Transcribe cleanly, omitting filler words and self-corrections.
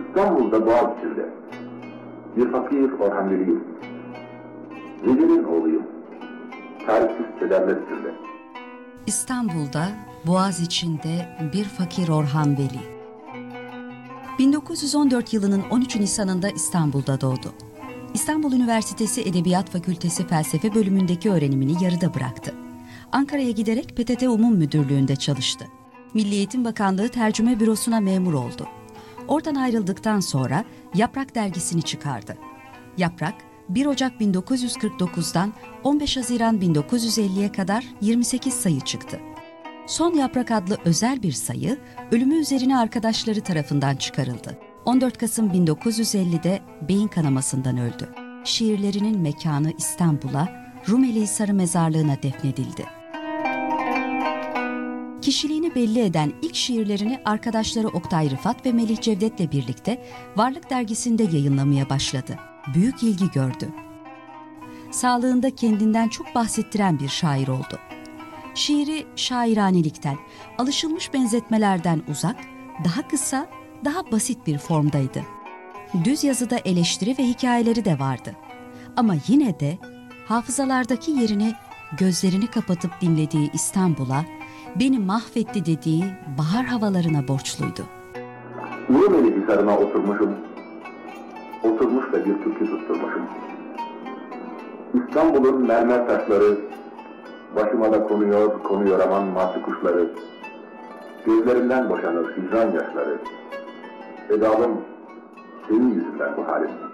İstanbul'da Boğaziçi'nde bir fakir Orhan Veli'yim. Veli'nin oğluyum. Tarifsiz kederler içinde. İstanbul'da Boğaziçi'nde bir fakir Orhan Veli. 1914 yılının 13 Nisan'ında İstanbul'da doğdu. İstanbul Üniversitesi Edebiyat Fakültesi Felsefe bölümündeki öğrenimini yarıda bıraktı. Ankara'ya giderek PTT Umum Müdürlüğü'nde çalıştı. Milli Eğitim Bakanlığı Tercüme Bürosu'na memur oldu. Oradan ayrıldıktan sonra Yaprak dergisini çıkardı. Yaprak, 1 Ocak 1949'dan 15 Haziran 1950'ye kadar 28 sayı çıktı. Son Yaprak adlı özel bir sayı, ölümü üzerine arkadaşları tarafından çıkarıldı. 14 Kasım 1950'de beyin kanamasından öldü. Şiirlerinin mekanı İstanbul'a, Rumeli Hisarı mezarlığına defnedildi. Kişiliğini belli eden ilk şiirlerini arkadaşları Oktay Rıfat ve Melih Cevdet'le birlikte Varlık dergisinde yayınlamaya başladı. Büyük ilgi gördü. Sağlığında kendinden çok bahsettiren bir şair oldu. Şiiri şairanelikten, alışılmış benzetmelerden uzak, daha kısa, daha basit bir formdaydı. Düz yazıda eleştiri ve hikayeleri de vardı. Ama yine de hafızalardaki yerini gözlerini kapatıp dinlediği İstanbul'a, beni mahvetti dediği bahar havalarına borçluydu. Rumeli Hisarı'na oturmuşum. Oturmuş da bir türkü tutturmuşum. İstanbul'un mermer taşları, başıma da konuyor aman martı kuşları. Gözlerimden boşanır hicran yaşları. Edalım, senin yüzünden bu halim.